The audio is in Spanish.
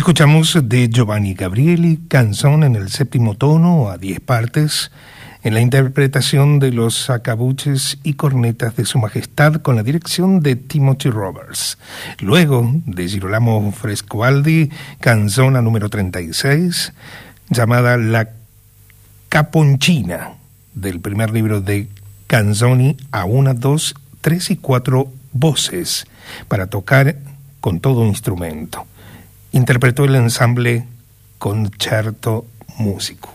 Escuchamos de Giovanni Gabrieli, Canzón en el séptimo tono a 10 partes, en la interpretación de los sacabuches y cornetas de Su Majestad con la dirección de Timothy Roberts. Luego de Girolamo Frescobaldi, Canzona número 36, llamada La Caponcina, del primer libro de Canzoni a 1, 2, 3 y 4 voces, para tocar con todo instrumento. Interpretó el ensamble Concerto Músico.